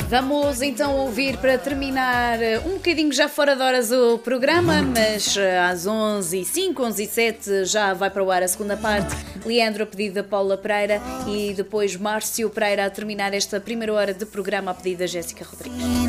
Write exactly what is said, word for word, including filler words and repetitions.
Vamos então ouvir para terminar um bocadinho já fora de horas o programa, mas às onze e cinco, onze e sete já vai para o ar a segunda parte. Leandro a pedido da Paula Pereira e depois Márcio Pereira a terminar esta primeira hora de programa a pedido da Jéssica Rodrigues.